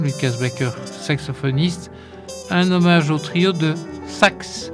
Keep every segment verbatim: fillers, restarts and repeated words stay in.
Lucas Becker, saxophoniste, un hommage au trio de sax.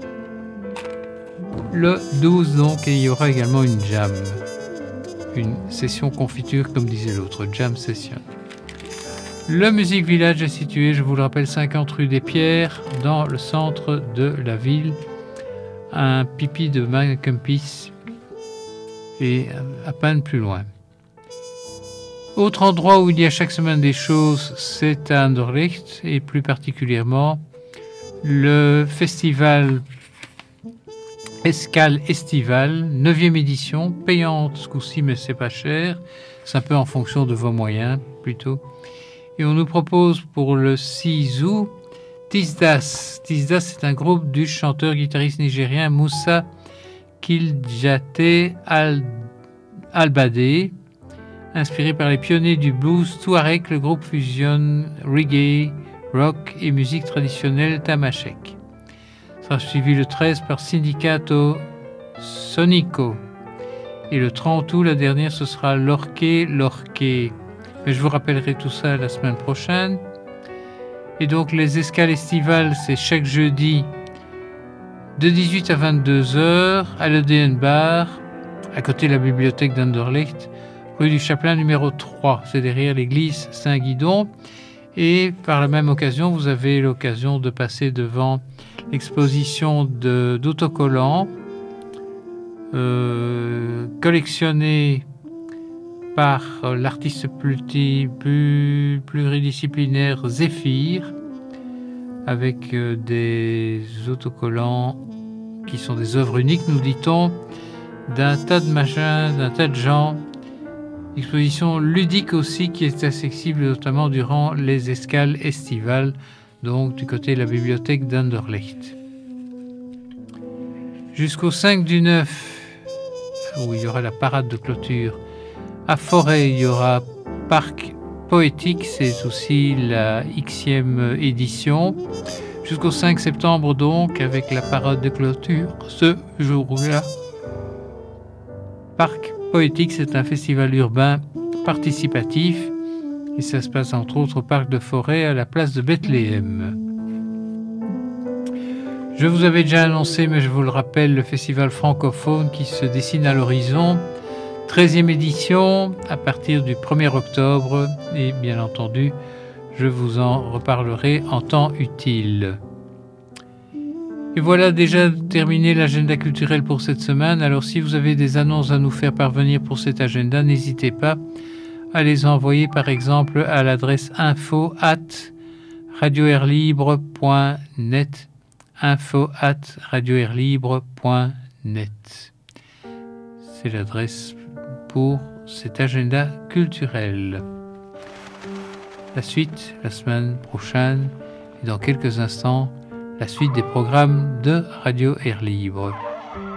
Le douze donc, et il y aura également une jam, une session confiture comme disait l'autre, jam session. Le Music Village est situé, je vous le rappelle, cinquante rue des Pierres, dans le centre de la ville, un pipi de Macampis et à peine plus loin. Autre endroit où il y a chaque semaine des choses, c'est à Anderlecht, et plus particulièrement le festival Escale Estival, neuvième édition, payante ce coup-ci, mais c'est pas cher, c'est un peu en fonction de vos moyens plutôt. Et on nous propose pour le six août Tisdas. Tisdas, c'est un groupe du chanteur-guitariste nigérien Moussa Kiljate Al- Albade. Inspiré par les pionniers du blues touareg, le groupe fusionne reggae, rock et musique traditionnelle tamashek. Sera suivi le treize par Sindicato Sonico. Et le trente août, la dernière, ce sera Lorquet Lorquet. Mais je vous rappellerai tout ça la semaine prochaine. Et donc les escales estivales, c'est chaque jeudi de dix-huit à vingt-deux heures à l'Odeon Bar, à côté de la bibliothèque d'Anderlecht, rue du Chapelain numéro trois, c'est derrière l'église Saint-Guidon. Et par la même occasion, vous avez l'occasion de passer devant l'exposition de, d'autocollants euh, collectionnés par l'artiste pluri, plus, pluridisciplinaire Zéphyr, avec euh, des autocollants qui sont des œuvres uniques, nous dit-on, d'un tas de machins, d'un tas de gens. Exposition ludique aussi qui est accessible notamment durant les escales estivales, donc du côté de la bibliothèque d'Anderlecht. Jusqu'au cinq du neuf, où il y aura la parade de clôture, à Forêt, il y aura Parc Poétique, c'est aussi la Xème édition. Jusqu'au cinq septembre donc, avec la parade de clôture, ce jour-là. Parc Poétique, c'est un festival urbain participatif et ça se passe entre autres au parc de Forêt à la place de Bethléem. Je vous avais déjà annoncé, mais je vous le rappelle, le festival francophone qui se dessine à l'horizon, treizième édition à partir du premier octobre et bien entendu, je vous en reparlerai en temps utile. Et voilà déjà terminé l'agenda culturel pour cette semaine. Alors si vous avez des annonces à nous faire parvenir pour cet agenda, n'hésitez pas à les envoyer par exemple à l'adresse info at radio air libre point net, info at radio air libre point net. C'est l'adresse pour cet agenda culturel. La suite la semaine prochaine et dans quelques instants, la suite des programmes de Radio Air Libre.